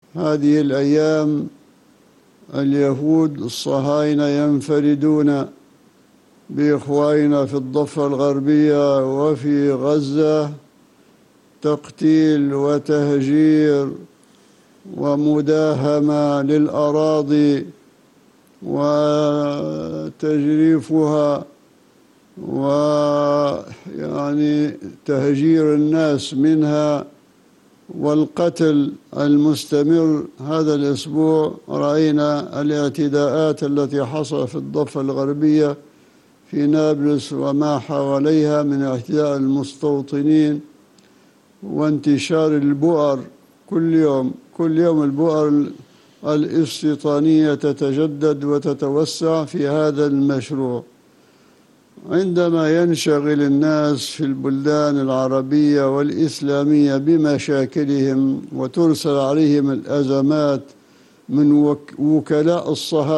هذه الأيام اليهود الصهاينة ينفردون بإخواننا في الضفة الغربية وفي غزة تقتيل وتهجير ومداهمة للأراضي وتجريفها ويعني تهجير الناس منها والقتل المستمر. هذا الأسبوع رأينا الاعتداءات التي حصلت في الضفة الغربية في نابلس وما حواليها من اعتداء المستوطنين وانتشار البؤر. كل يوم البؤر الاستيطانية تتجدد وتتوسع في هذا المشروع. عندما ينشغل الناس في البلدان العربية والإسلامية بمشاكلهم وترسل عليهم الأزمات من وكلاء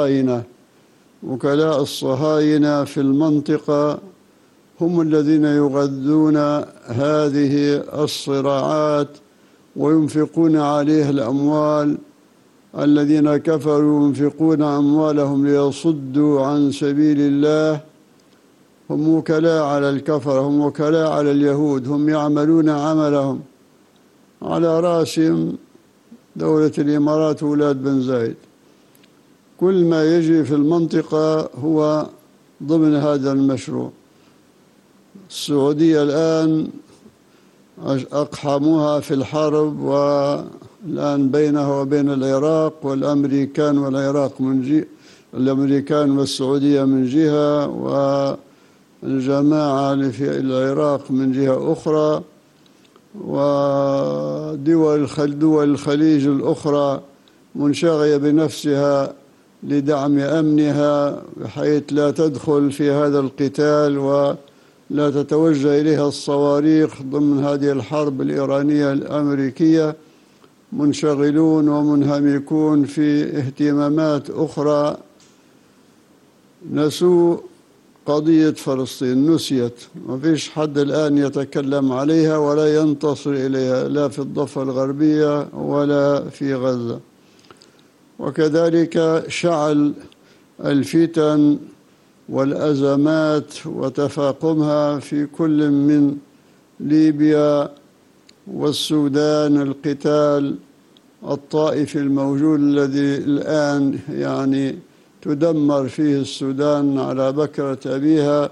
الصهاينة في المنطقة، هم الذين يغذون هذه الصراعات وينفقون عليها الأموال. الذين كفروا ينفقون أموالهم ليصدوا عن سبيل الله، هم وكلاء على الكفر، هم وكلاء على اليهود، هم يعملون عملهم. على رأسهم دولة الإمارات وولاد بن زايد. كل ما يجري في المنطقة هو ضمن هذا المشروع. السعودية الآن أقحموها في الحرب، والآن بينها وبين العراق، والأمريكان والعراق من جهة، الأمريكان والسعودية من جهة، والجماعة اللي في العراق من جهة أخرى، ودول الخليج الأخرى منشغلة بنفسها لدعم أمنها بحيث لا تدخل في هذا القتال ولا تتوجه إليها الصواريخ ضمن هذه الحرب الإيرانية الأمريكية. منشغلون ومنهمكون في اهتمامات أخرى. نسوا قضية فلسطين، نسيت، ما فيش حد الآن يتكلم عليها ولا ينتصر إليها، لا في الضفة الغربية ولا في غزة. وكذلك شعل الفتن والأزمات وتفاقمها في كل من ليبيا والسودان، القتال الطائفي الموجود الذي الآن يعني تدمر فيه السودان على بكرة أبيها،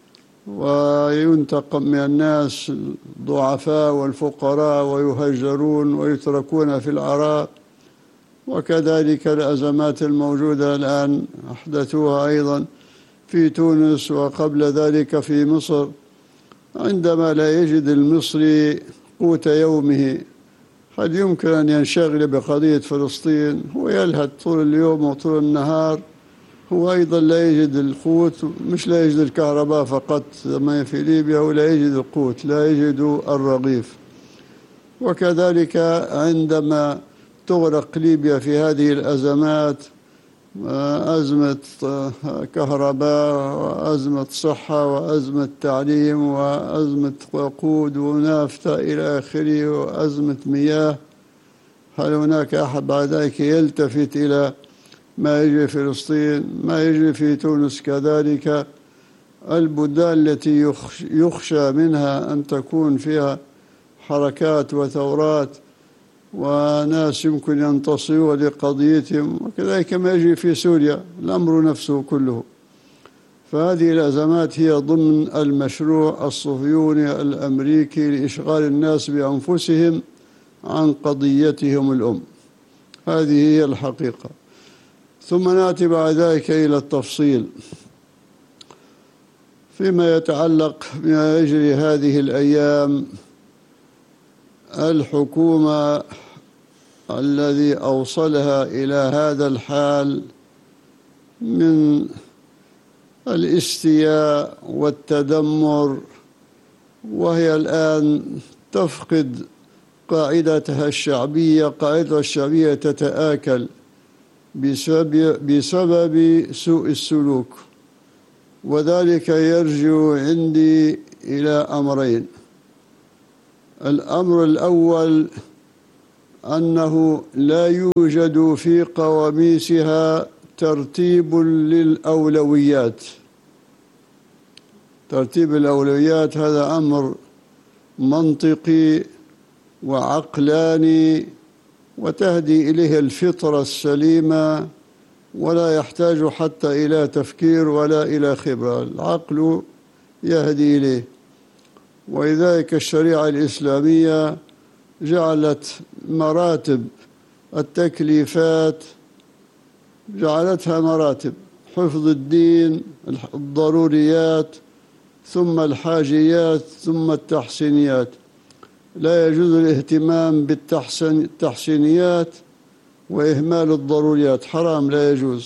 وينتقم من الناس الضعفاء والفقراء ويهجرون ويتركون في العراء. وكذلك الأزمات الموجودة الآن أحدثوها أيضا في تونس وقبل ذلك في مصر. عندما لا يجد المصري قوت يومه، هل يمكن أن ينشغل بقضية فلسطين؟ هو يلهث طول اليوم وطول النهار، هو أيضا لا يجد القوت، مش لا يجد الكهرباء فقط ما في ليبيا، ولا يجد القوت، لا يجد الرغيف. وكذلك عندما تغرق ليبيا في هذه الأزمات، أزمة كهرباء وأزمة صحة وأزمة تعليم وأزمة وقود ونافطة إلى آخره وأزمة مياه، هل هناك أحد بعد ذلك يلتفت إلى ما يجري في فلسطين، ما يجري في تونس؟ كذلك البلدان التي يخشى منها أن تكون فيها حركات وثورات وناس يمكن ينتصروا لقضيتهم، وكذلك ما يجري في سوريا الأمر نفسه كله. فهذه الأزمات هي ضمن المشروع الصهيوني الأمريكي لإشغال الناس بأنفسهم عن قضيتهم الأم. هذه هي الحقيقة. ثم نأتي بعد ذلك إلى التفصيل فيما يتعلق بما يجري هذه الأيام. الحكومة الذي أوصلها إلى هذا الحال من الاستياء والتدمر، وهي الآن تفقد قاعدتها الشعبية. قاعدتها الشعبية تتآكل بسبب سوء السلوك، وذلك يرجع عندي إلى أمرين. الأمر الأول أنه لا يوجد في قواميسها ترتيب للأولويات. ترتيب الأولويات هذا أمر منطقي وعقلاني وتهدي إليه الفطرة السليمة، ولا يحتاج حتى إلى تفكير ولا إلى خبرة، العقل يهدي إليه. ولذلك الشريعة الإسلامية جعلت مراتب التكليفات، جعلتها مراتب: حفظ الدين، الضروريات، ثم الحاجيات، ثم التحسينيات. لا يجوز الاهتمام بالتحسينيات وإهمال الضروريات، حرام، لا يجوز.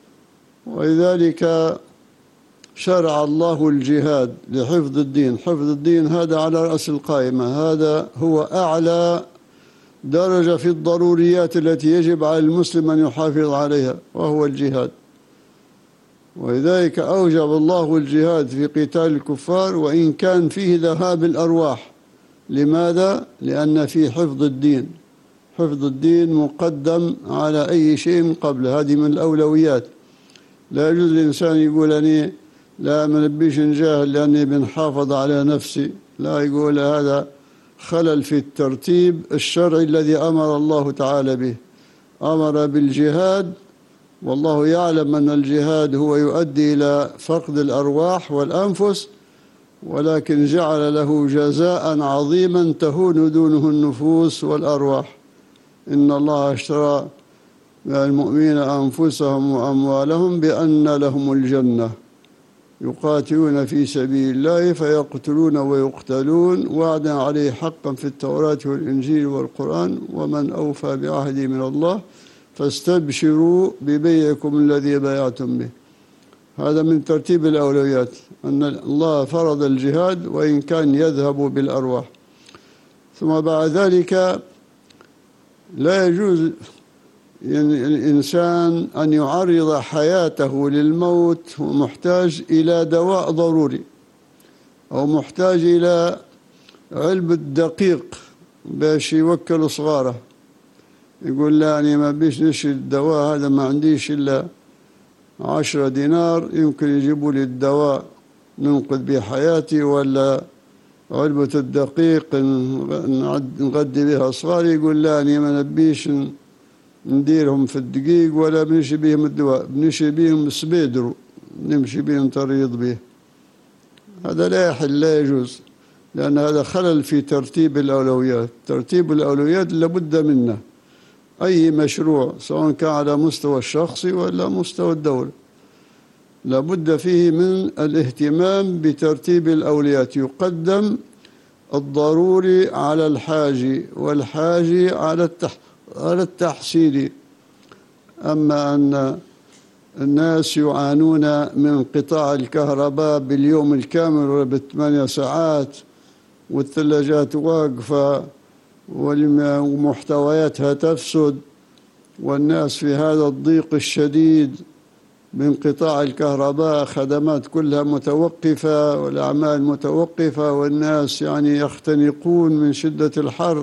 ولذلك شرع الله الجهاد لحفظ الدين. حفظ الدين هذا على رأس القائمة، هذا هو أعلى درجة في الضروريات التي يجب على المسلم أن يحافظ عليها، وهو الجهاد. ولذلك أوجب الله الجهاد في قتال الكفار وإن كان فيه ذهاب الأرواح. لماذا؟ لأن فيه حفظ الدين. حفظ الدين مقدم على أي شيء قبل، هذه من الأولويات. لا يجوز الإنسان يقول أني لا ما نبيش نجاهد لأني بنحافظ على نفسي، لا، يقول هذا خلل في الترتيب الشرعي الذي أمر الله تعالى به. أمر بالجهاد، والله يعلم أن الجهاد هو يؤدي إلى فقد الأرواح والأنفس، ولكن جعل له جزاء عظيما تهون دونه النفوس والأرواح. إن الله اشترى من المؤمنين أنفسهم وأموالهم بأن لهم الجنة يقاتلون في سبيل الله فيقتلون ويقتلون وعدا عليه حقا في التوراة والإنجيل والقرآن ومن أوفى بعهده من الله فاستبشروا ببيعكم الذي بايعتم به. هذا من ترتيب الأولويات، أن الله فرض الجهاد وإن كان يذهب بالأرواح. ثم بعد ذلك لا يجوز الإنسان أن يعرض حياته للموت ومحتاج إلى دواء ضروري أو محتاج إلى علبة دقيق باش يوكل صغاره، يقول لا أنا ما بيش نشري الدواء هذا، ما عنديش إلا 10 دينار يمكن يجيبوا لي الدواء ننقذ به حياتي، ولا علبة الدقيق نغذي بها صغاري، يقول لا أنا ما نبيش نديرهم في الدقيق ولا بنشي بهم الدواء، بنشي بهم سبيدرو نمشي بهم تريض به. هذا لا يحل، لا يجوز، لأن هذا خلل في ترتيب الأولويات. ترتيب الأولويات لابد منه. أي مشروع سواء كان على مستوى الشخصي ولا مستوى الدولة لابد فيه من الاهتمام بترتيب الأولويات. يقدم الضروري على الحاجي والحاجي على التحصيلي. أما أن الناس يعانون من قطاع الكهرباء باليوم الكامل ولا ب8 ساعات، والثلاجات واقفة ومحتوياتها تفسد، والناس في هذا الضيق الشديد من قطاع الكهرباء، خدمات كلها متوقفة والأعمال متوقفة، والناس يعني يختنقون من شدة الحر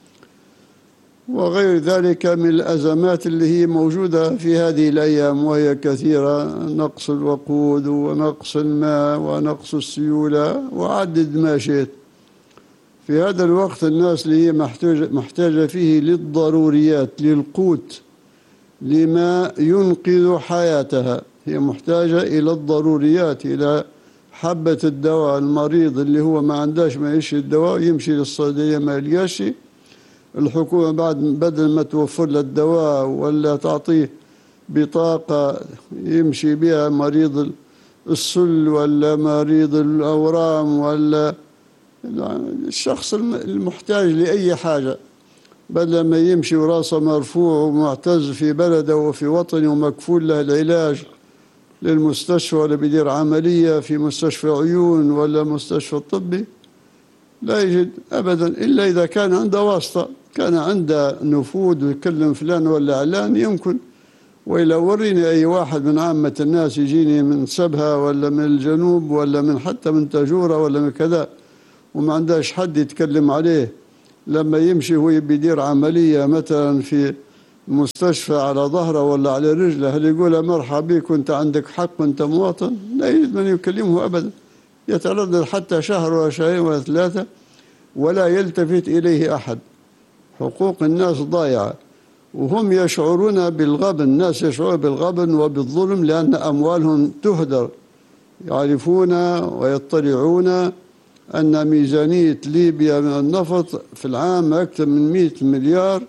وغير ذلك من الأزمات اللي هي موجودة في هذه الأيام، وهي كثيرة: نقص الوقود ونقص الماء ونقص السيولة وعدد ما شئت. في هذا الوقت الناس اللي هي محتاجة فيه للضروريات، للقوت، لما ينقذ حياتها، هي محتاجة إلى الضروريات، إلى حبة الدواء. المريض اللي هو ما عندهش ما يشي الدواء يمشي للصيدلية ما يلقاش، الحكومة بعد بدل ما توفر له الدواء ولا تعطيه بطاقة يمشي بها مريض السل ولا مريض الأورام ولا الشخص المحتاج لأي حاجة، بدل ما يمشي وراسه مرفوع ومعتز في بلده وفي وطنه ومكفول له العلاج للمستشفى ولا بيدير عملية في مستشفى عيون ولا مستشفى طبي، لا يجد أبدا إلا إذا كان عنده واسطة، كان عنده نفوذ ويكلم فلان ولا علان يمكن. وإلا وريني أي واحد من عامة الناس يجيني من سبها ولا من الجنوب ولا من حتى من تاجورة ولا من كذا وما عندهش حد يتكلم عليه لما يمشي هو بيدير عملية مثلا في مستشفى على ظهره ولا على رجله، هل يقول مرحبا بك وانت عندك حق وانت مواطن؟ لا يجد من يكلمه أبدا، يتردد حتى شهر ولا شهرين ولا ثلاثة ولا يلتفت إليه أحد. حقوق الناس ضايعة، وهم يشعرون بالغبن، الناس يشعرون بالغبن وبالظلم لأن أموالهم تهدر. يعرفون ويطلعون أن ميزانية ليبيا من النفط في العام أكثر من 100 مليار،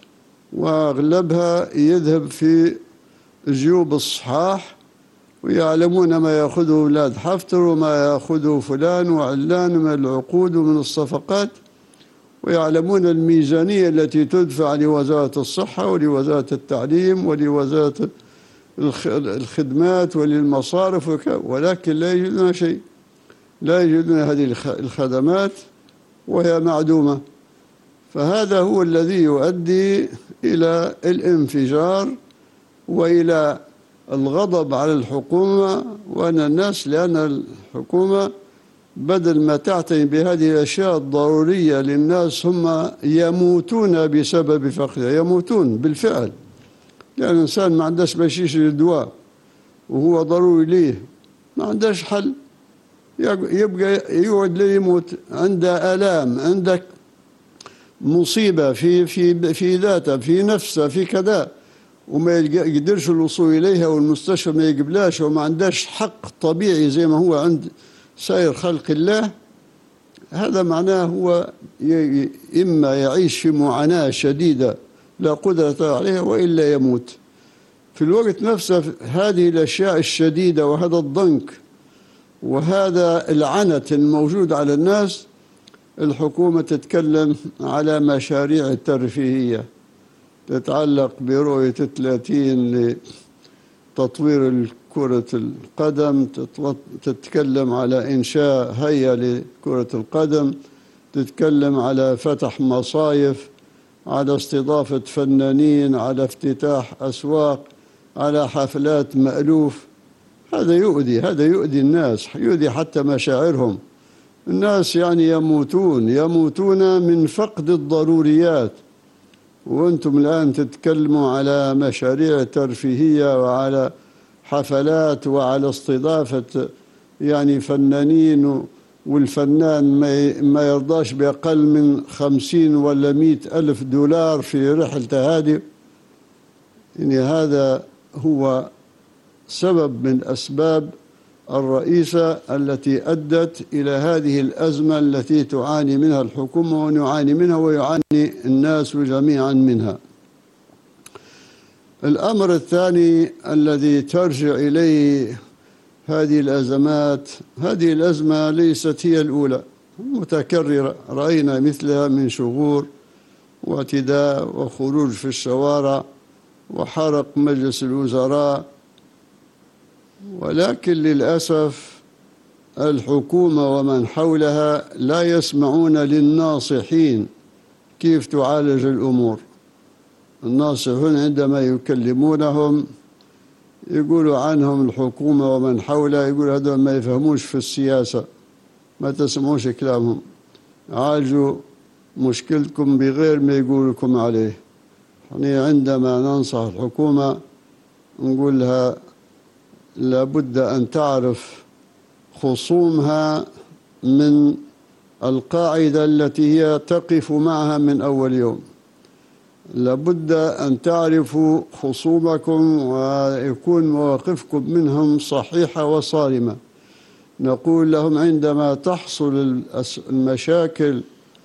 وأغلبها يذهب في جيوب الصحاح، ويعلمون ما يأخذه أولاد حفتر وما يأخذه فلان وعلان من العقود ومن الصفقات، ويعلمون الميزانية التي تدفع لوزارة الصحة ولوزارة التعليم ولوزارة الخدمات وللمصارف ولكن لا يجدون شيء، لا يجدون هذه الخدمات وهي معدومة. فهذا هو الذي يؤدي إلى الانفجار وإلى الغضب على الحكومة وأن الناس، لأن الحكومة بدل ما تعتني بهذه الأشياء الضرورية للناس هم يموتون بسبب فقرها، يموتون بالفعل، لأن الإنسان ما عندهش باش يشري الدواء وهو ضروري ليه، ما عندهش حل، يبقى يقعد ليموت، عنده آلام، عندك مصيبة في ذاته، في نفسه، في كذا، وما يقدرش الوصول إليها والمستشفى ما يقبلاش وما عندهش حق طبيعي زي ما هو عند سائر خلق الله. هذا معناه هو إما يعيش في معاناة شديدة لا قدرة عليها وإلا يموت. في الوقت نفسه هذه الأشياء الشديدة وهذا الضنك وهذا العنت الموجود على الناس، الحكومة تتكلم على مشاريع ترفيهية تتعلق برؤية 30 لتطوير كرة القدم، تتكلم على إنشاء هيئة لكرة القدم، تتكلم على فتح مصايف، على استضافة فنانين، على افتتاح أسواق، على حفلات مألوف. هذا يؤذي الناس، يؤذي حتى مشاعرهم. الناس يعني يموتون من فقد الضروريات، وأنتم الآن تتكلموا على مشاريع ترفيهية وعلى حفلات وعلى استضافة يعني فنانين، والفنان ما يرضاش بأقل من 50 ولا 100 ألف دولار في رحلته هذه. يعني هذا هو سبب من أسباب الرئيسة التي أدت إلى هذه الأزمة التي تعاني منها الحكومة ونعاني منها ويعاني الناس جميعا منها. الأمر الثاني الذي ترجع إليه هذه الأزمات، هذه الأزمة ليست هي الأولى، متكررة، رأينا مثلها من شغور واعتداء وخروج في الشوارع وحرق مجلس الوزراء. ولكن للأسف الحكومة ومن حولها لا يسمعون للناصحين كيف تعالج الأمور. الناصحون عندما يكلمونهم يقولوا عنهم الحكومة ومن حولها، يقولوا هذول ما يفهموش في السياسة، ما تسمعوش كلامهم، عالجوا مشكلتكم بغير ما يقول لكم عليه. يعني عندما ننصح الحكومة نقول لها لابد أن تعرف خصومها من القاعدة التي هي تقف معها من أول يوم. لابد أن تعرفوا خصومكم ويكون مواقفكم منهم صحيحة وصارمة. نقول لهم عندما تحصل المشاكل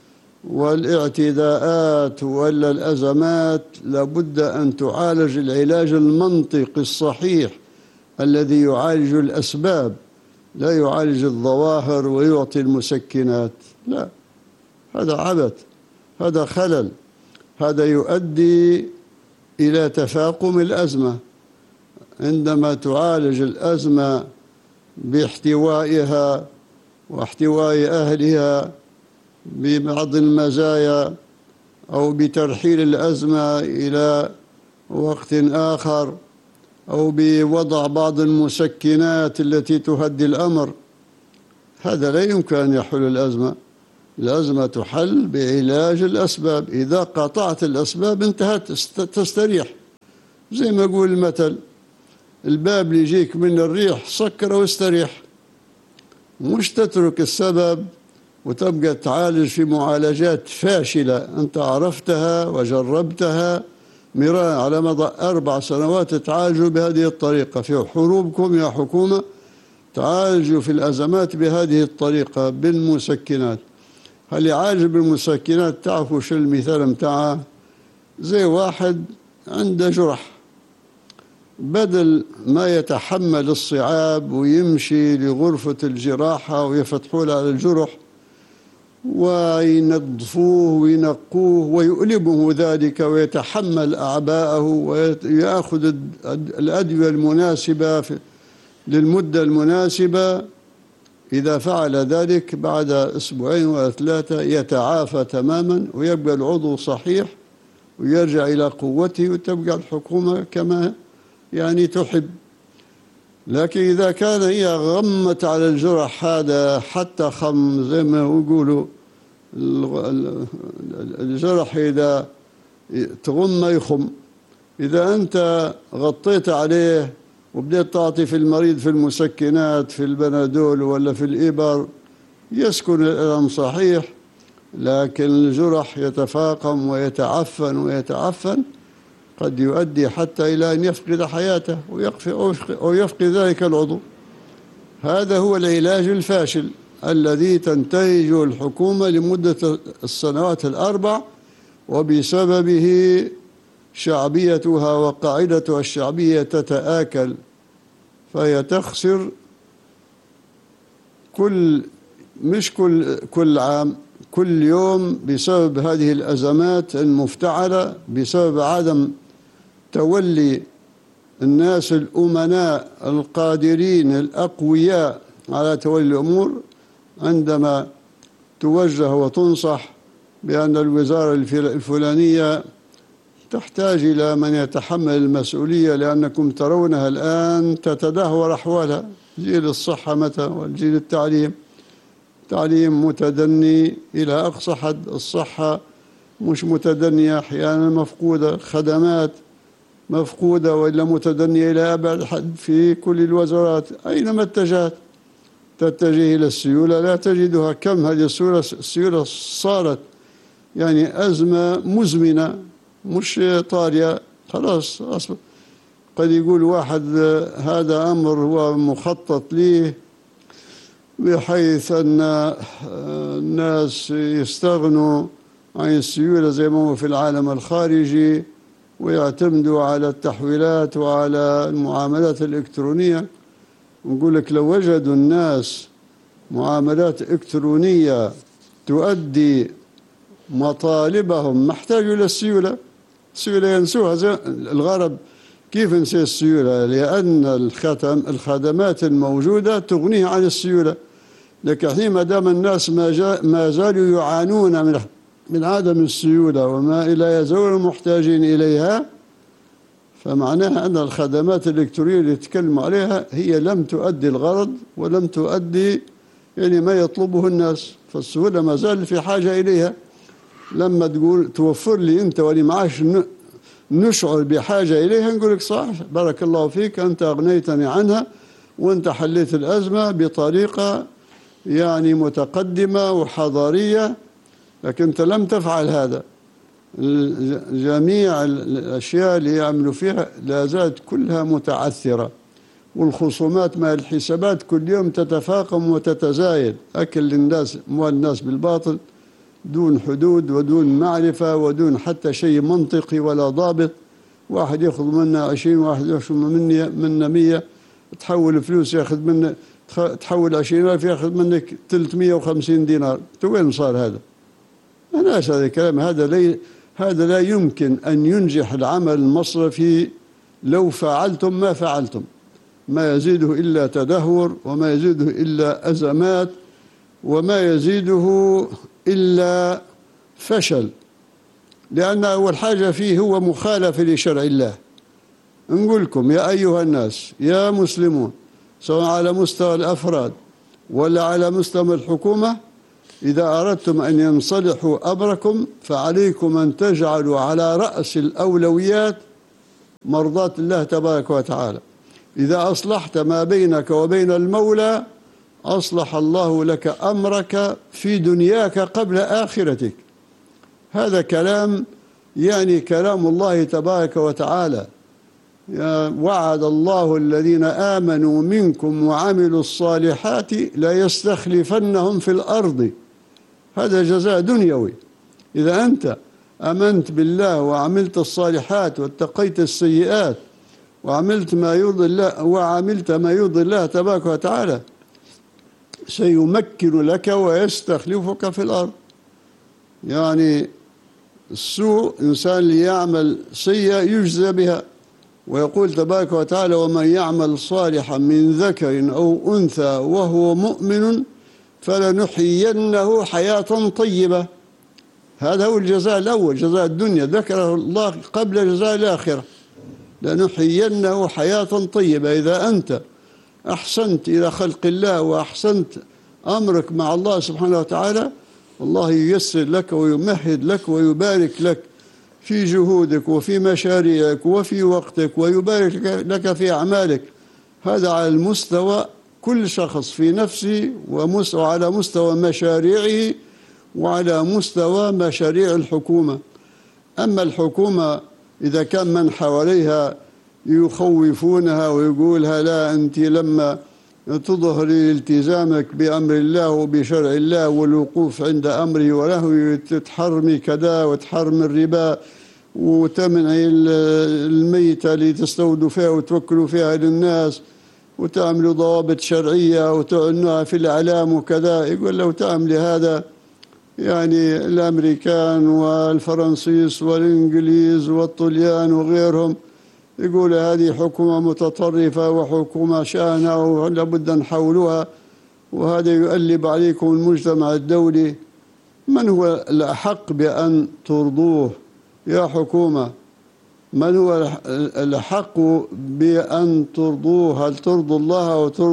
والاعتداءات ولا الأزمات لابد أن تعالج العلاج المنطقي الصحيح الذي يعالج الأسباب، لا يعالج الظواهر ويعطي المسكنات. لا، هذا عبث، هذا خلل، هذا يؤدي إلى تفاقم الأزمة. عندما تعالج الأزمة باحتوائها واحتواء أهلها ببعض المزايا أو بترحيل الأزمة إلى وقت آخر أو بوضع بعض المسكنات التي تهدي الأمر، هذا لا يمكن أن يحل الأزمة. الأزمة تحل بعلاج الأسباب. إذا قطعت الأسباب انتهت، تستريح. زي ما يقول المثل: الباب اللي يجيك من الريح سكره واستريح. مش تترك السبب وتبقى تعالج في معالجات فاشلة أنت عرفتها وجربتها مراء على مدى 4 سنوات. تعالجوا بهذه الطريقة في حروبكم يا حكومة، تعالجوا في الأزمات بهذه الطريقة بالمسكنات. هل يعالج بالمسكنات؟ تعرفوا شو المثال متاعه؟ زي واحد عنده جرح، بدل ما يتحمل الصعاب ويمشي لغرفة الجراحة ويفتحوا له على الجرح وينظفوه وينقوه ويؤلمه ذلك ويتحمل أعباءه ويأخذ الأدوية المناسبة للمدة المناسبة، إذا فعل ذلك بعد 2 أو 3 يتعافى تماما ويبقى العضو صحيح ويرجع إلى قوته، وتبقى الحكومة كما يعني تحب. لكن إذا كان هي غمت على الجرح هذا حتى خم، زي ما يقولوا الجرح إذا تغم يخم، إذا أنت غطيت عليه وبدأت تعطي في المريض في المسكنات في البنادول ولا في الإبر، يسكن الألم صحيح، لكن الجرح يتفاقم ويتعفن ويتعفن، قد يؤدي حتى إلى أن يفقد حياته أو يفقد ذلك العضو. هذا هو العلاج الفاشل الذي تنتهجه الحكومة لمدة السنوات ال4، وبسببه شعبيتها وقاعدتها الشعبية تتآكل، فهي تخسر مش كل عام، كل يوم، بسبب هذه الأزمات المفتعلة، بسبب عدم تولي الناس الأمناء القادرين الأقوياء على تولي الأمور. عندما توجه وتنصح بأن الوزارة الفلانية تحتاج إلى من يتحمل المسؤولية، لأنكم ترونها الآن تتدهور أحوالها. جيل الصحة متى؟ والجيل التعليم متدني إلى أقصى حد، الصحة مش متدنية، أحيانا مفقودة، خدمات مفقودة وإلا متدنية إلى أبعد حد في كل الوزارات. أينما اتجهت تتجه إلى السيولة لا تجدها. كم هذه السيولة صارت يعني أزمة مزمنة مش طارئة، خلاص. قد يقول واحد هذا أمر هو مخطط ليه، بحيث أن الناس يستغنوا عن السيولة زي ما هو في العالم الخارجي ويعتمدوا على التحويلات وعلى المعاملات الإلكترونية. نقول لك لو وجدوا الناس معاملات إلكترونية تؤدي مطالبهم ما احتاجوا إلى السيولة ينسوها. زي الغرب كيف نسي السيولة؟ لأن الخدمات الموجودة تغنيه عن السيولة. لكن حين ما دام الناس ما زالوا يعانون من عدم السيولة وما لا يزالوا محتاجين إليها، فمعناها أن الخدمات الإلكترونية اللي يتكلموا عليها هي لم تؤدي الغرض ولم تؤدي يعني ما يطلبه الناس، فالسهولة ما زال في حاجة إليها. لما تقول توفر لي أنت ولي معاش نشعر بحاجة إليها، نقول لك صح، بارك الله فيك، أنت أغنيتني عنها وأنت حليت الأزمة بطريقة يعني متقدمة وحضارية، لكن أنت لم تفعل هذا. جميع الأشياء اللي يعملوا فيها لا زالت كلها متعثرة، والخصومات مع الحسابات كل يوم تتفاقم وتتزايد. أكل الناس أموال الناس بالباطل دون حدود ودون معرفة ودون حتى شيء منطقي ولا ضابط. واحد يأخذ منا 20، واحد يأخذ منا 100، تحول فلوس يأخذ منا، تحول 20,000 يأخذ منك 350 دينار. وين صار هذا؟ ملاش هذا الكلام. هذا لا يمكن أن ينجح العمل المصرفي لو فعلتم ما فعلتم. ما يزيده إلا تدهور، وما يزيده إلا أزمات، وما يزيده إلا فشل. لأن أول حاجة فيه هو مخالفة لشرع الله. نقول لكم يا أيها الناس يا مسلمون، سواء على مستوى الأفراد ولا على مستوى الحكومة، إذا أردتم أن ينصلحوا أمركم فعليكم أن تجعلوا على رأس الأولويات مرضاة الله تبارك وتعالى. إذا أصلحت ما بينك وبين المولى أصلح الله لك أمرك في دنياك قبل آخرتك. هذا كلام يعني كلام الله تبارك وتعالى. وعد الله الذين آمنوا منكم وعملوا الصالحات لا يستخلفنهم في الأرض. هذا جزاء دنيوي. إذا أنت آمنت بالله وعملت الصالحات واتقيت السيئات وعملت ما يرضي الله تبارك وتعالى سيمكن لك ويستخلفك في الأرض. يعني السوء إنسان ليعمل سيئة يجزى بها، ويقول تبارك وتعالى: ومن يعمل صالحا من ذكر أو أنثى وهو مؤمن فلنحيينه حياة طيبة. هذا هو الجزاء الأول، جزاء الدنيا ذكره الله قبل جزاء الآخرة. لنحيينه حياة طيبة. إذا أنت أحسنت إلى خلق الله وأحسنت أمرك مع الله سبحانه وتعالى الله ييسر لك ويمهد لك ويبارك لك في جهودك وفي مشاريعك وفي وقتك ويبارك لك في أعمالك. هذا على المستوى كل شخص في نفسه وعلى مستوى مشاريعه وعلى مستوى مشاريع الحكومة. أما الحكومة إذا كان من حواليها يخوفونها ويقولها: لا أنت لما تظهري التزامك بأمر الله وبشرع الله والوقوف عند أمره ونهيه تتحرمي كذا وتحرمي الربا وتمنعي الميتة اللي تستودوا فيها وتوكلوا فيها للناس وتعملوا ضوابط شرعية وتعنوها في الإعلام وكذا. يقول لو تعملي هذا يعني الأمريكان والفرنسيس والإنجليز والطليان وغيرهم يقول هذه حكومة متطرفة وحكومة شانة ولابد أن نحولوها، وهذا يؤلب عليكم المجتمع الدولي. من هو الأحق بأن ترضوه يا حكومة؟ من هو الأحق بأن ترضوه؟ هل ترضوا الله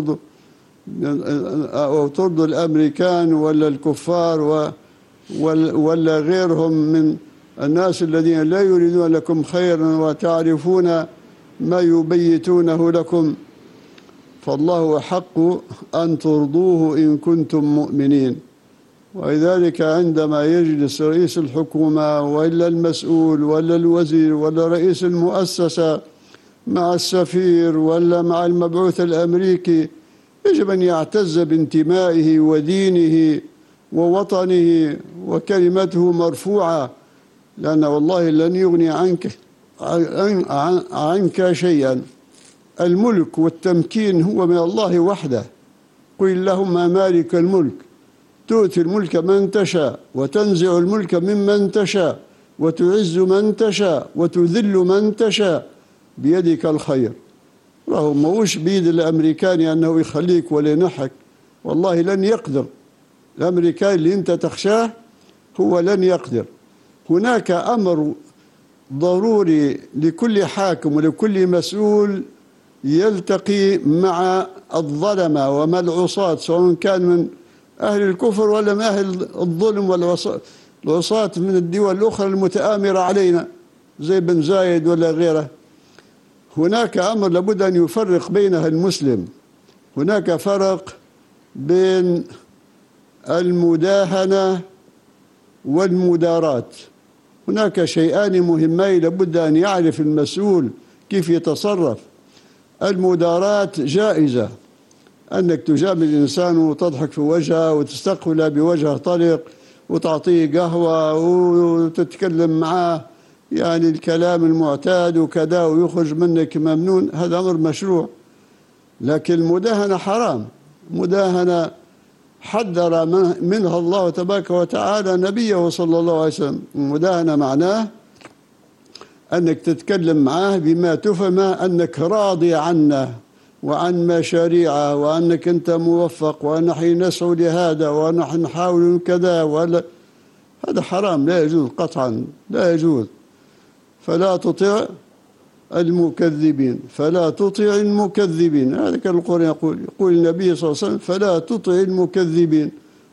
أو ترضوا الأمريكان ولا الكفار ولا غيرهم من الناس الذين لا يريدون لكم خيرا وتعرفون ما يبيتونه لكم؟ فالله حق أن ترضوه إن كنتم مؤمنين. ولذلك عندما يجلس رئيس الحكومة ولا المسؤول ولا الوزير ولا رئيس المؤسسة مع السفير ولا مع المبعوث الأمريكي يجب أن يعتز بانتمائه ودينه ووطنه وكلمته مرفوعة، لأن والله لن يغني عنك شيئا. الملك والتمكين هو من الله وحده. قل اللهم مالك الملك تؤتي الملك من تشاء وتنزع الملك ممن تشاء وتعز من تشاء وتذل من تشاء بيدك الخير. راهو موش بيد الأمريكاني أنه يخليك ولا ينحك، والله لن يقدر. الأمريكاني اللي أنت تخشاه هو لن يقدر. هناك أمر ضروري لكل حاكم ولكل مسؤول يلتقي مع الظلمة ومع العصاة، سواء كان من أهل الكفر ولا من أهل الظلم والعصاة من الدول الأخرى المتآمرة علينا زي بن زايد ولا غيره. هناك أمر لابد أن يفرق بينها المسلم. هناك فرق بين المداهنة والمداراة. هناك شيئان مهمان لابد أن يعرف المسؤول كيف يتصرف. المداراة جائزة، أنك تجامل الإنسان وتضحك في وجهه وتستقبله بوجه طلق وتعطيه قهوة وتتكلم معاه يعني الكلام المعتاد وكذا ويخرج منك ممنون، هذا أمر مشروع. لكن المداهنة حرام. مداهنة حذر منها الله تبارك وتعالى نبيه صلى الله عليه وسلم. المداهنة معناه أنك تتكلم معاه بما تفهم أنك راضي عنه وعن مشاريعه وأنك أنت موفق ونحن نسعى لهذا ونحن نحاول كذا هذا حرام، لا يجوز قطعا، لا يجوز. فلا تطع المكذبين، فلا تطع المكذبين. هذا كان القرآن يقول النبي صلى الله عليه وسلم: فلا تطع المكذبين.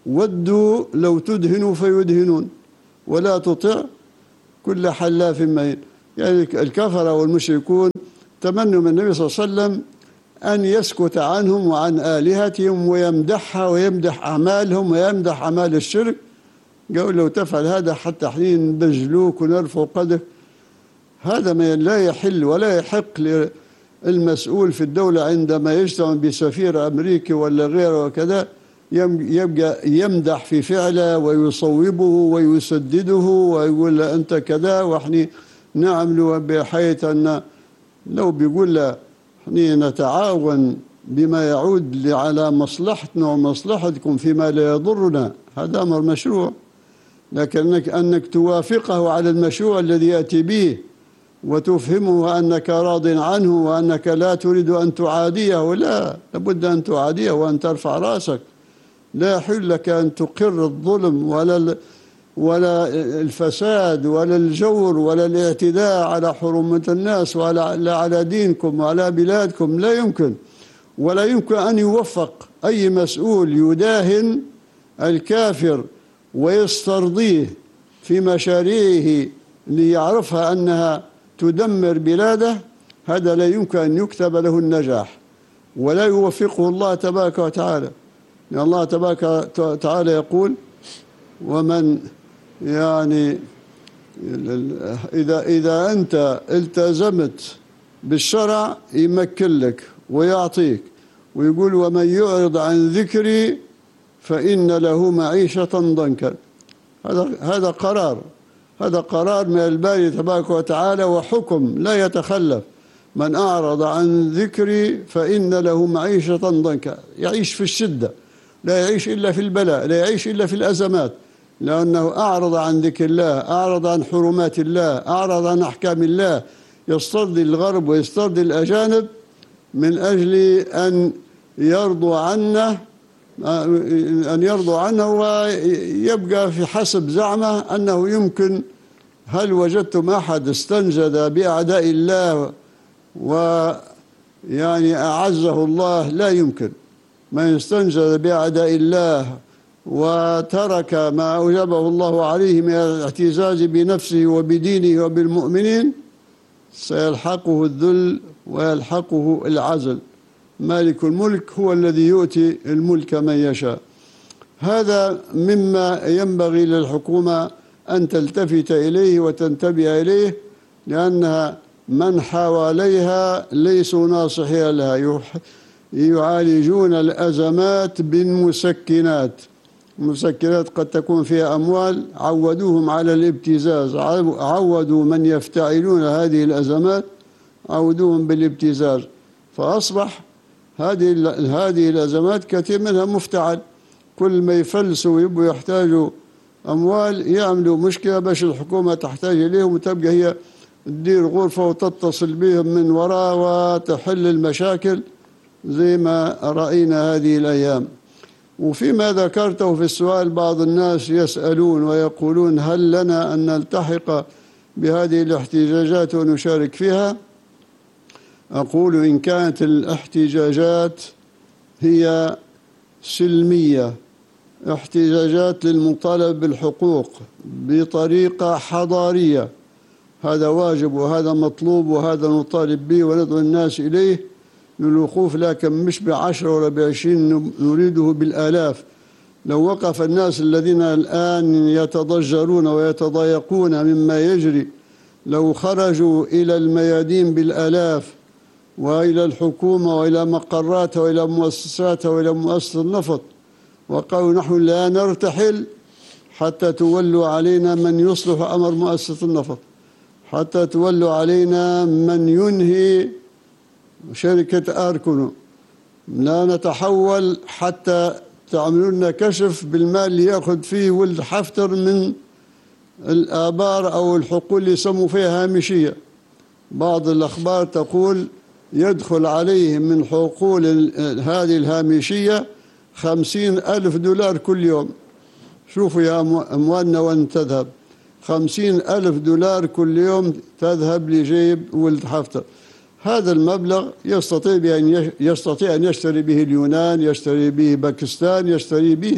ودوا لو تدهنوا فيدهنون ولا تطع كل حلاف مهين. يعني الكفرة والمشركون تمنوا من النبي صلى الله عليه وسلم أن يسكت عنهم وعن آلهتهم ويمدحها ويمدح أعمالهم ويمدح أعمال الشرك. قالوا لو تفعل هذا حتى حين نجلوك ونرفع قدرك. هذا ما لا يحل ولا يحق للمسؤول في الدولة عندما يجتمع بسفير أمريكي ولا غيره وكذا يبقى يمدح في فعله ويصوبه ويسدده ويقول أنت كذا وإحنا نعمل بحيث أن لو بيقول له إحنا نتعاون بما يعود على مصلحتنا ومصلحتكم فيما لا يضرنا، هذا أمر مشروع. لكن أنك توافقه على المشروع الذي يأتي به وتفهمه أنك راض عنه وأنك لا تريد أن تعاديه، لا، لابد أن تعاديه وأن ترفع رأسك. لا يحل لك أن تقر الظلم ولا الفساد ولا الجور ولا الاعتداء على حرمة الناس ولا على دينكم وعلى بلادكم. لا يمكن. ولا يمكن أن يوفق أي مسؤول يداهن الكافر ويسترضيه في مشاريعه ليعرفها أنها تدمر بلاده. هذا لا يمكن أن يكتب له النجاح ولا يوفقه الله تبارك وتعالى. يعني الله تبارك وتعالى يقول: ومن يعني إذا أنت التزمت بالشرع يمكن لك ويعطيك، ويقول: ومن يعرض عن ذكري فإن له معيشة ضنكا. هذا قرار من الباري تبارك وتعالى وحكم لا يتخلف. من أعرض عن ذكري فإن له معيشة ضنكا، يعيش في الشدة، لا يعيش إلا في البلاء، لا يعيش إلا في الأزمات، لأنه أعرض عن ذكر الله، أعرض عن حرمات الله، أعرض عن أحكام الله. يسترضي الغرب ويسترضي الأجانب من أجل أن يرضوا عنه ويبقى في حسب زعمه أنه يمكن. هل وجدتم أحد استنجد بأعداء الله ويعني أعزه الله؟ لا يمكن. من استنجد بأعداء الله وترك ما أوجبه الله عليه من الاعتزاز بنفسه وبدينه وبالمؤمنين سيلحقه الذل ويلحقه العزل. مالك الملك هو الذي يؤتي الملك من يشاء. هذا مما ينبغي للحكومة أن تلتفت إليه وتنتبه إليه، لأنها من حواليها ليسوا ناصحين لها، يعالجون الأزمات بالمسكنات. المسكنات قد تكون فيها أموال، عودوهم على الابتزاز، عودوا من يفتعلون هذه الأزمات عودوهم بالابتزاز، فأصبح هذه الأزمات كثير منها مفتعل. كل ما يفلسوا ويبقوا يحتاجوا أموال يعملوا مشكلة باش الحكومة تحتاج إليهم، وتبقى هي تدير غرفة وتتصل بهم من وراء وتحل المشاكل زي ما رأينا هذه الأيام. وفيما ذكرته في السؤال بعض الناس يسألون ويقولون: هل لنا أن نلتحق بهذه الاحتجاجات ونشارك فيها؟ أقول: إن كانت الاحتجاجات هي سلمية، احتجاجات للمطالبة بالحقوق بطريقة حضارية، هذا واجب وهذا مطلوب وهذا نطالب به وندعو الناس إليه للوقوف، لكن مش ب10 ولا ب20، نريده بالآلاف. لو وقف الناس الذين الآن يتضجرون ويتضايقون مما يجري، لو خرجوا إلى الميادين بالآلاف وإلى الحكومة وإلى مقراتها وإلى مؤسساتها وإلى مؤسسة النفط وقالوا: نحن لا نرتحل حتى تولوا علينا من يصلح أمر مؤسسة النفط، حتى تولوا علينا من ينهي شركة آركونو، لا نتحول حتى تعملوا لنا كشف بالمال اللي يأخذ فيه ولد حفتر من الآبار أو الحقول اللي يسموا فيها هامشية. بعض الأخبار تقول يدخل عليه من حقول هذه الهامشية 50,000 دولار كل يوم. شوفوا يا أموالنا وين تذهب، 50,000 دولار كل يوم تذهب لجيب ولد حفتر. هذا المبلغ يستطيع أن يشتري به اليونان، يشتري به باكستان، يشتري به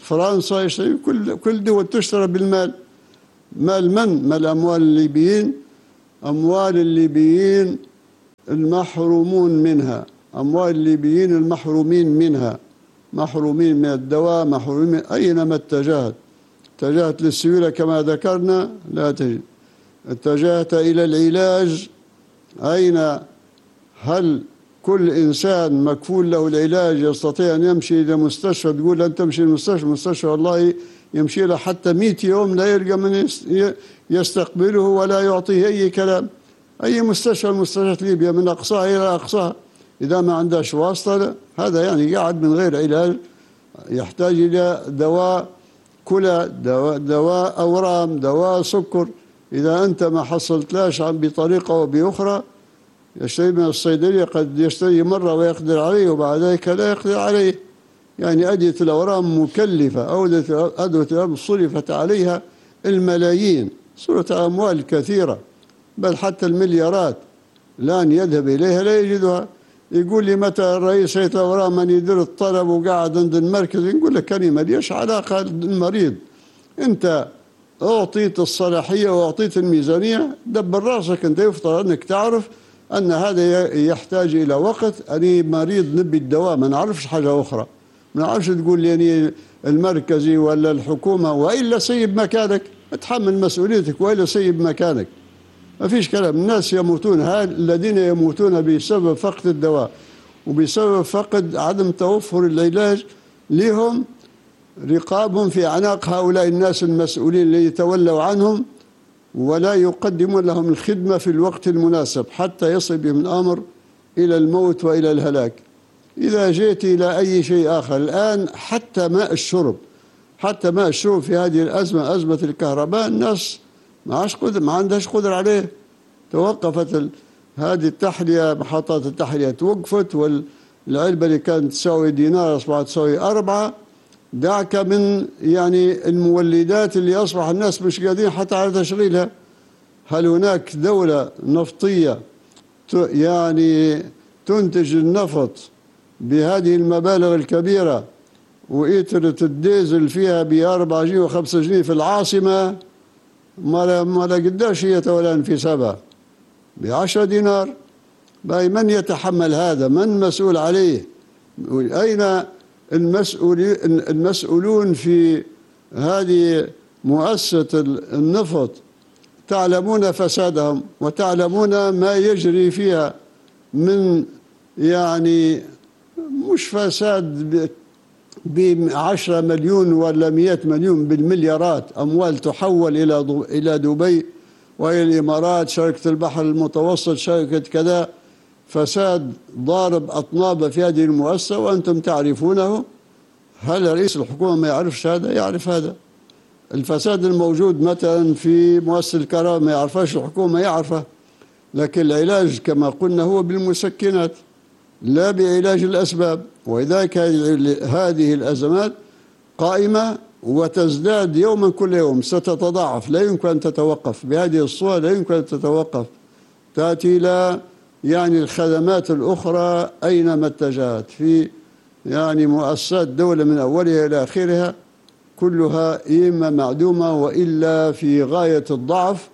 فرنسا يشتري، كل دول تشترى بالمال. مال من؟ مال أموال الليبيين، أموال الليبيين المحرومون منها، أموال الليبيين المحرومين منها، محرومين من الدواء، محرومين من أينما اتجهت للسيولة كما ذكرنا لا تجد. اتجهت إلى العلاج، أين؟ هل كل إنسان مكفول له العلاج يستطيع أن يمشي إلى مستشفى تقول أن تمشي المستشفى والله يمشي له حتى 100 يوم لا يلقى من يستقبله ولا يعطيه أي كلام. أي مستشفى المستشفيات ليبيا من أقصاها إلى أقصاها إذا ما عندهاش واسطة، هذا يعني قاعد من غير علاج، يحتاج إلى دواء كلى، دواء أورام، دواء سكر. إذا أنت ما حصلتلاش بطريقة أو بأخرى يشتري من الصيدلية، قد يشتري مرة ويقدر عليه وبعد ذلك لا يقدر عليه. يعني أدوية الأورام مكلفة، أو أدوية الأورام صرفت عليها الملايين، صرفت أموال كثيرة بل حتى المليارات، الآن يذهب إليها لا يجدها. يقول لي متى الرئيس هيئة الأورام من يدير الطلب وقاعد عند المركز؟ نقول لك كلمة ليش علاقة المريض؟ أنت أعطيت الصلاحية وأعطيت الميزانية، دبر راسك. أنت يفترض أنك تعرف أن هذا يحتاج إلى وقت. أنا مريض نبي الدواء، ما نعرفش حاجة أخرى، ما نعرفش تقول لي يعني المركزي ولا الحكومة، وإلا سيب مكانك، اتحمل مسؤوليتك وإلا سيب مكانك. ما فيش كلام. الناس يموتون، الذين يموتون بسبب فقد الدواء وبسبب فقد عدم توفر العلاج، لهم رقاب في أعناق هؤلاء الناس المسؤولين اللي يتولوا عنهم ولا يقدمون لهم الخدمة في الوقت المناسب حتى يصل بهم الأمر إلى الموت وإلى الهلاك. إذا جئت إلى أي شيء آخر الآن، حتى ماء الشرب في هذه الأزمة، أزمة الكهرباء، الناس ما عندهاش قدرة عليه. توقفت هذه التحلية، محطات التحلية توقفت، والعلبة اللي كانت تساوي دينار أصبحت تساوي 4. دعك من يعني المولدات اللي أصبح الناس مش قادرين حتى على تشغيلها. هل هناك دولة نفطية يعني تنتج النفط بهذه المبالغ الكبيرة وإترة الديزل فيها ب4 جنيه و5 جنيه في العاصمة؟ ما لا قداش هي تولان في 7 ب10 دينار. باي من يتحمل هذا؟ من مسؤول عليه؟ أين المسؤولون في هذه مؤسسة النفط؟ تعلمون فسادهم وتعلمون ما يجري فيها من يعني مش فساد ب10 مليون ولا 100 مليون، بالمليارات أموال تحول إلى دبي وإلى الإمارات، شركة البحر المتوسط، شركة كذا. فساد ضارب أطناب في هذه المؤسسة وأنتم تعرفونه. هل رئيس الحكومة ما يعرفش هذا؟ يعرف هذا. الفساد الموجود مثلا في مؤسسة الكهرباء ما يعرفش الحكومة، يعرفه. لكن العلاج كما قلنا هو بالمسكنات لا بعلاج الأسباب. ولذلك هذه الأزمات قائمة وتزداد يوما كل يوم، ستتضاعف، لا يمكن أن تتوقف بهذه الصورة، لا يمكن أن تتوقف. تأتي إلى يعني الخدمات الأخرى أينما اتجهت في يعني مؤسسات دولة من أولها إلى آخرها، كلها إما معدومة وإلا في غاية الضعف.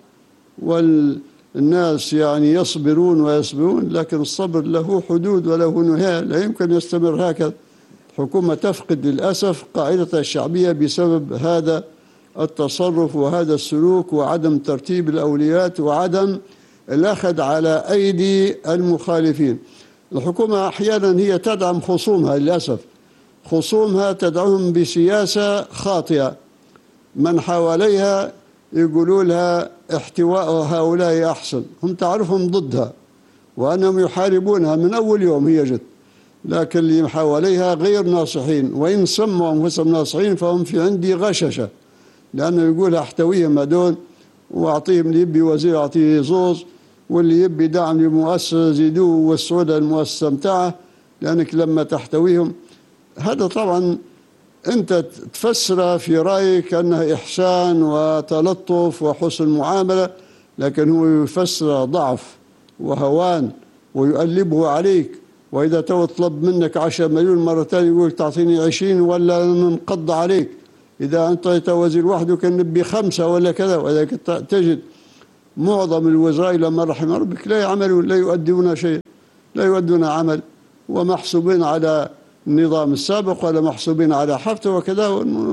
والناس يعني يصبرون ويصبرون، لكن الصبر له حدود وله نهاية، لا يمكن يستمر هكذا. الحكومة تفقد للأسف قاعدتها الشعبية بسبب هذا التصرف وهذا السلوك وعدم ترتيب الأولويات وعدم الأخذ على أيدي المخالفين. الحكومة أحيانا هي تدعم خصومها، للأسف خصومها تدعمهم بسياسة خاطئة. من حواليها يقولوا لها احتواء هؤلاء أحسن، هم تعرفهم ضدها وأنهم يحاربونها من أول يوم هي جت، لكن اللي حواليها غير ناصحين، وإن سموا أنفسهم ناصحين فهم في عندي غششة، لأنه يقول احتويهم هذول وأعطيهم اللي يبي وزير أعطيه زوز، واللي يبي دعم لمؤسسة زيدوه ووسعوا له المؤسسة متاعه، لأنك لما تحتويهم. هذا طبعا أنت تفسر في رأيك أنه إحسان وتلطف وحسن معاملة، لكن هو يفسر ضعف وهوان ويؤلبه عليك. وإذا تو طلب منك 10 مليون مرة ثانية يقول تعطيني 20 ولا ننقض عليك، إذا أنت وزير وحده كان نبي 5 ولا كذا، ولكن تجد معظم الوزراء إلى ما رحم ربك لا يعملون، لا يؤدون شيء، لا يؤدون عمل، ومحسوبين على النظام السابق ولا محسوبين على حفظه وكذا،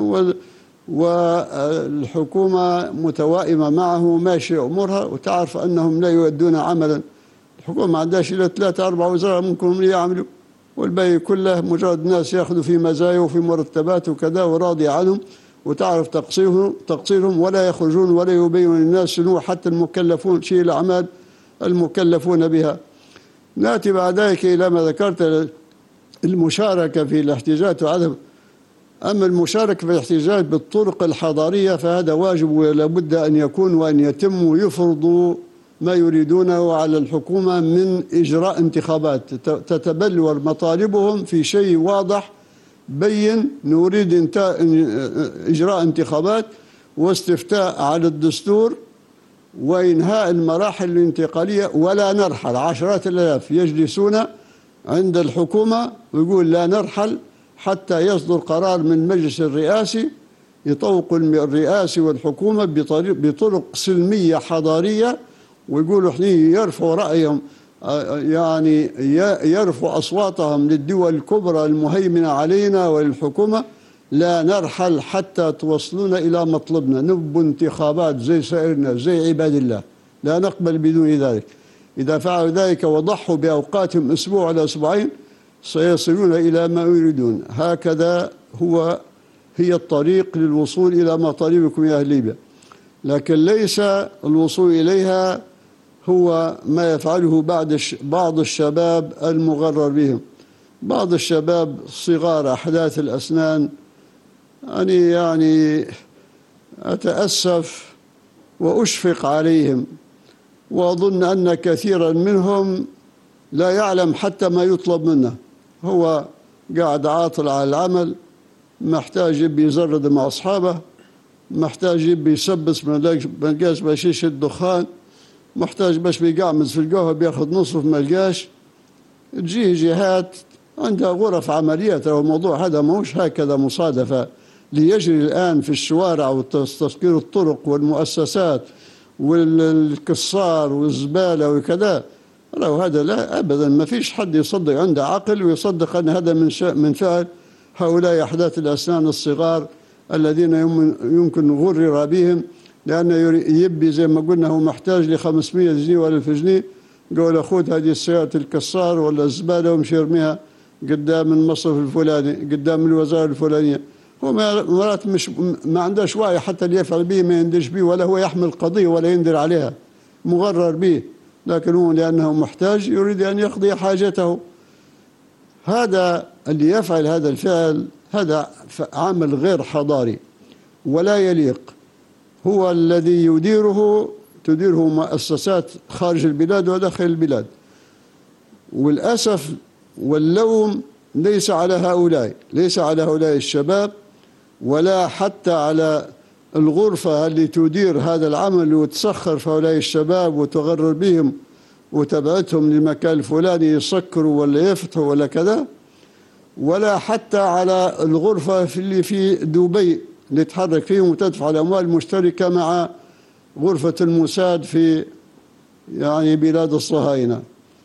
والحكومة متوائمة معه ماشية أمورها، وتعرف أنهم لا يؤدون عملا. الحكومة ما عندهاش إلا 3 4 وزراء ممكن يعملوا، والباقي كله مجرد ناس يأخذوا في مزايا وفي مرتبات وكذا وراضي عنهم، وتعرف تقصيرهم ولا يخرجون ولا يبينون للناس شنو حتى المكلفون شيء الأعمال المكلفون بها. نأتي بعد ذلك إلى ما ذكرت، المشاركة في الاحتجاجات وعدم. أما المشاركة في الاحتجاج بالطرق الحضارية فهذا واجب ولا بد أن يكون وأن يتم، ويفرضوا ما يريدونه على الحكومة من إجراء انتخابات، تتبلور مطالبهم في شيء واضح بين، نريد إجراء انتخابات واستفتاء على الدستور وإنهاء المراحل الانتقالية، ولا نرحل. 10,000 يجلسون عند الحكومة ويقول لا نرحل حتى يصدر قرار من المجلس الرئاسي يطوق الرئاسي والحكومة بطرق سلمية حضارية، ويقولوا احنا يرفعوا رأيهم، يعني يرفعوا أصواتهم للدول الكبرى المهيمنة علينا وللحكومة، لا نرحل حتى توصلون إلى مطلبنا، نبوا انتخابات زي سائر الناس زي عباد الله، لا نقبل بدون ذلك. إذا فعلوا ذلك وضحوا بأوقاتهم أسبوع ولا أسبوعين سيصلون إلى ما يريدون. هكذا هي الطريق للوصول إلى مطالبكم يا أهل ليبيا، لكن ليس الوصول إليها هو ما يفعله بعض الشباب المغرر بهم. بعض الشباب صغار أحداث الأسنان، يعني أتأسف وأشفق عليهم، وأظن أن كثيرا منهم لا يعلم حتى ما يطلب منه. هو قاعد عاطل على العمل، محتاج يبي يزرد مع أصحابه، محتاج يبي يسبس ملقاش باش يشد دخان، محتاج باش بيقعمز في القهوة بياخذ نصف ملقاش. تجيه جهات عندها غرف عمليات، الموضوع هذا ماهوش هكذا مصادفة ليجري الآن في الشوارع وتسكير الطرق والمؤسسات والكسار والزبالة وكذا. لو هذا لا أبدا، ما فيش حد يصدق عنده عقل ويصدق أن هذا من فعل هؤلاء أحداث الأسنان الصغار الذين يمكن غرر بهم، لأنه يبي زي ما قلنا هو محتاج ل500 جنيه ولا 1000 جنيه، قول خذ هذه السيارة الكسار ولا الزبالة ومشي يرميها قدام المصرف الفلاني قدام الوزارة الفلانية. هو مرات مش ما عندهش وعي حتى اللي يفعل به ما يندش به، ولا هو يحمل قضية ولا يندر عليها، مغرر به، لكن هو لأنه محتاج يريد أن يقضي حاجته. هذا اللي يفعل هذا الفعل هذا عمل غير حضاري ولا يليق. هو الذي تديره مؤسسات خارج البلاد وداخل البلاد، والأسف واللوم ليس على هؤلاء الشباب، ولا حتى على الغرفة اللي تدير هذا العمل وتسخر في هؤلاء الشباب وتغرر بهم وتبعتهم للمكان الفلاني يسكروا ولا يفتحوا ولا كذا، ولا حتى على الغرفة اللي في دبي اللي تحرك فيهم وتدفع الأموال مشتركة مع غرفة الموساد في يعني بلاد الصهاينة.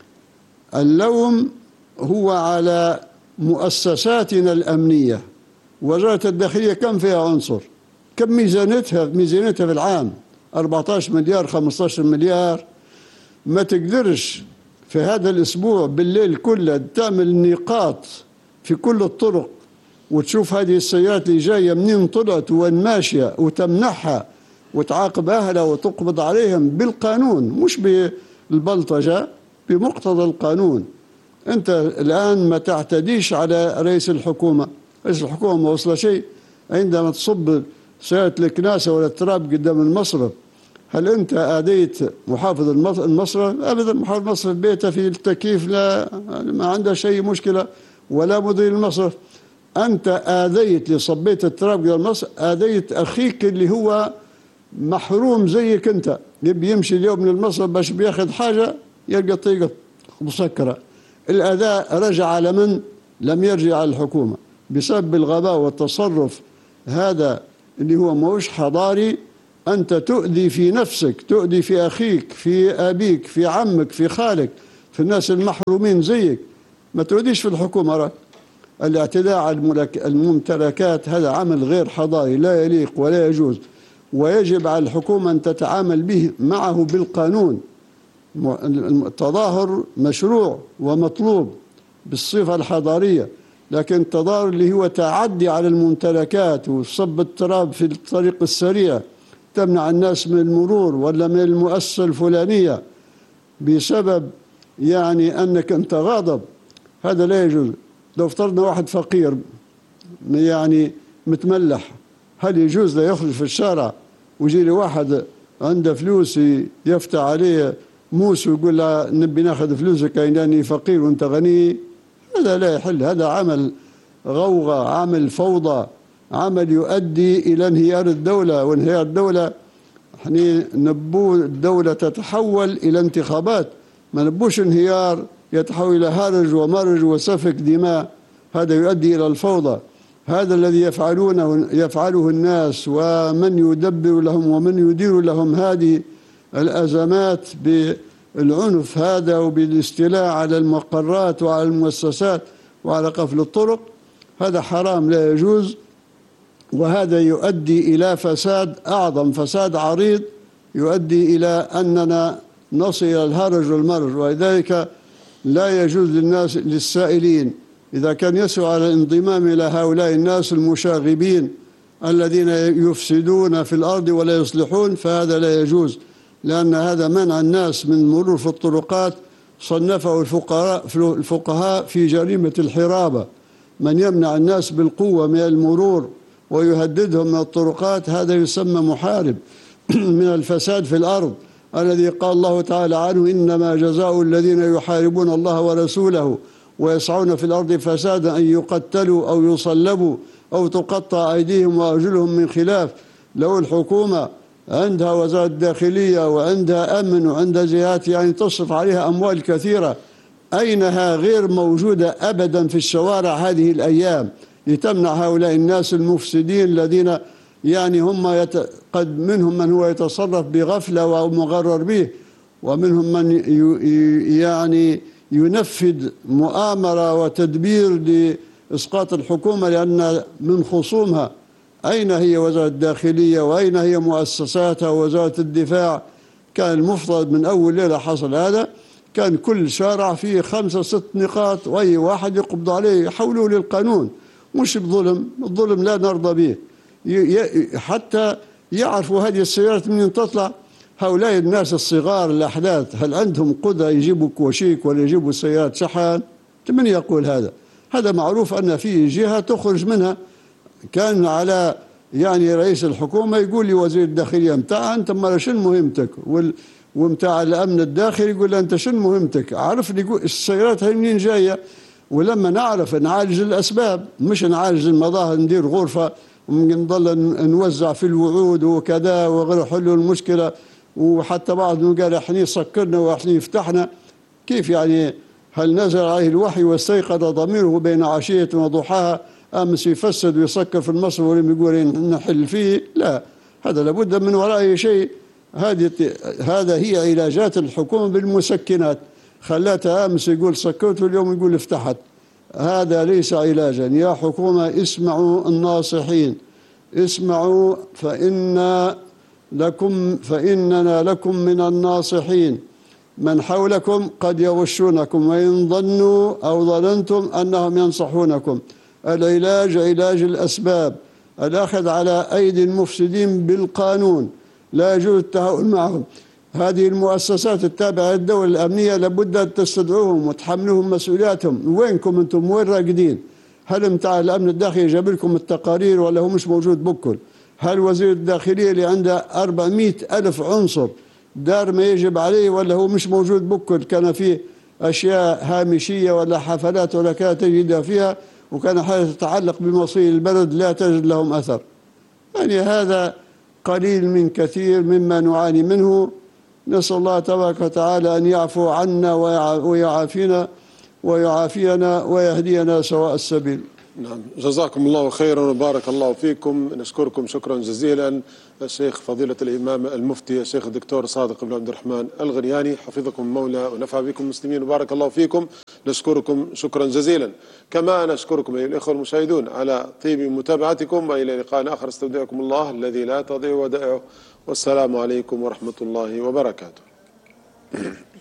اللوم هو على مؤسساتنا الأمنية. وزارة الداخلية كم فيها عنصر؟ كم ميزانيتها في العام؟ 14 مليار 15 مليار. ما تقدرش في هذا الأسبوع بالليل كله تعمل نقاط في كل الطرق وتشوف هذه السيارات اللي جاية منين طلعت وين ماشية وتمنحها وتعاقب أهلها وتقبض عليهم بالقانون، مش بالبلطجة، بمقتضى القانون. أنت الآن ما تعتديش على رئيس الحكومة. رئيس الحكومة ما وصل شيء عندما تصب سيارة الكناسة ولا التراب قدام المصرف. هل أنت آذيت محافظ المصرف؟ أبدا، محافظ المصرف بيته في التكييف ما عنده شيء مشكلة، ولا مدير المصرف. أنت آذيت لصبيت التراب قدام المصرف، آذيت أخيك اللي هو محروم زيك أنت، يبي يمشي اليوم للمصرف باش بياخذ حاجة يلقى طريقة مسكرة. الأذى رجع على من؟ لم يرجع على الحكومة بسبب الغباء والتصرف هذا اللي هو موش حضاري، أنت تؤذي في نفسك، تؤذي في أخيك، في أبيك، في عمك، في خالك، في الناس المحرومين زيك، ما تؤذيش في الحكومة. الاعتداء على الممتلكات هذا عمل غير حضاري، لا يليق ولا يجوز، ويجب على الحكومة أن تتعامل به معه بالقانون. التظاهر مشروع ومطلوب بالصفة الحضارية، لكن التظاهر اللي هو تعدي على الممتلكات وصب التراب في الطريق السريع، تمنع الناس من المرور ولا من المؤسسة الفلانية بسبب يعني أنك أنت غاضب، هذا لا يجوز. لو افترضنا واحد فقير يعني متملح، هل يجوز له يخرج في الشارع ويجي له واحد عنده فلوس يفتح عليه موس ويقول له نبي ناخذ فلوسك لأني فقير وانت غني؟ هذا لا يحل، هذا عمل غوغة، عمل فوضى، عمل يؤدي إلى انهيار الدولة، وانهيار الدولة احنا نبو الدولة تتحول إلى انتخابات، ما نبوش انهيار يتحول إلى هرج ومرج وسفك دماء، هذا يؤدي إلى الفوضى. هذا الذي يفعله الناس، ومن يدبر لهم ومن يدير لهم هذه الأزمات بالعنف هذا وبالاستيلاء على المقرات وعلى المؤسسات وعلى قفل الطرق، هذا حرام لا يجوز، وهذا يؤدي إلى فساد أعظم، فساد عريض يؤدي إلى أننا نصل إلى الهرج والمرج. ولذلك لا يجوز للناس للسائلين إذا كان يسعى على الانضمام إلى هؤلاء الناس المشاغبين الذين يفسدون في الأرض ولا يصلحون، فهذا لا يجوز، لأن هذا منع الناس من المرور في الطرقات صنفه الفقهاء في جريمة الحرابة. من يمنع الناس بالقوة من المرور ويهددهم من الطرقات هذا يسمى محارب من الفساد في الأرض، الذي قال الله تعالى عنه: إنما جزاء الذين يحاربون الله ورسوله ويسعون في الأرض فسادا أن يقتلوا أو يصلبوا أو تقطع أيديهم وأرجلهم من خلاف. لو الحكومة عندها وزارة الداخلية وعندها أمن وعندها جهات يعني تصرف عليها أموال كثيرة، أينها غير موجودة أبدا في الشوارع هذه الأيام لتمنع هؤلاء الناس المفسدين الذين يعني هم قد منهم من هو يتصرف بغفلة ومغرر به، ومنهم من يعني ينفذ مؤامرة وتدبير لإسقاط الحكومة لأن من خصومها. أين هي وزارة الداخلية وأين هي مؤسساتها ووزارة الدفاع؟ كان المفترض من أول ليلة حصل هذا، كان كل شارع فيه 5 6 نقاط وأي واحد يقبض عليه يحولوه للقانون، مش بظلم. الظلم لا نرضى به، حتى يعرفوا هذه السيارات منين تطلع. هؤلاء الناس الصغار الأحداث هل عندهم قدرة يجيبوا كوشيك ولا يجيبوا سيارات شحن؟ من يقول هذا؟ هذا معروف أن في جهة تخرج منها. كان على يعني رئيس الحكومة يقول لي وزير الداخلية متاع أنت ما شن مهمتك، ومتاع الأمن الداخلي يقول له أنت شن مهمتك، عرف لي السيارات هاي منين جاية. ولما نعرف نعالج الأسباب مش نعالج المظاهر، ندير غرفة ونضل نوزع في الوعود وكذا وغير حل المشكلة، وحتى بعض قال احنا سكرنا واحنا يفتحنا. كيف يعني؟ هل نزل عليه الوحي واستيقظ ضميره بين عشية وضحاها أمس يفسد ويسكر في المصرف ولم يقول نحل فيه؟ لا، هذا لابد من ورائه شيء. هذا هي علاجات الحكومة بالمسكنات، خلاتها أمس يقول سكرت واليوم يقول افتحت. هذا ليس علاجا. يا حكومة اسمعوا الناصحين، اسمعوا فإننا لكم من الناصحين. من حولكم قد يغشونكم وإن ظنوا أو ظننتم أنهم ينصحونكم. العلاج علاج الأسباب، الأخذ على أيدي المفسدين بالقانون، لا يجوز التهاون معهم. هذه المؤسسات التابعة للدولة الأمنية لابد أن تستدعوهم وتحملوهم مسؤولياتهم. وينكم أنتم؟ وين راقدين؟ هل متاع الأمن الداخلي جاب لكم التقارير ولا هو مش موجود بكل؟ هل وزير الداخلية اللي عنده 400,000 عنصر دار ما يجب عليه ولا هو مش موجود بكل؟ كان فيه أشياء هامشية ولا حفلات ولا كانت تجدها فيها، وكان حاجة تتعلق بمصير البلد لا تجد لهم أثر. يعني هذا قليل من كثير مما نعاني منه. نسأل الله تبارك وتعالى أن يعفو عنا ويعافينا ويهدينا سواء السبيل. نعم، جزاكم الله خيرا وبارك الله فيكم. نشكركم شكرا جزيلا الشيخ فضيلة الإمام المفتي الشيخ الدكتور صادق بن عبد الرحمن الغرياني، حفظكم المولى ونفع بكم المسلمين وبارك الله فيكم. نشكركم شكرا جزيلا. كما نشكركم أيها الإخوة المشاهدون على طيب متابعتكم، وإلى لقاء آخر استودعكم الله الذي لا تضيع ودائعه، والسلام عليكم ورحمة الله وبركاته.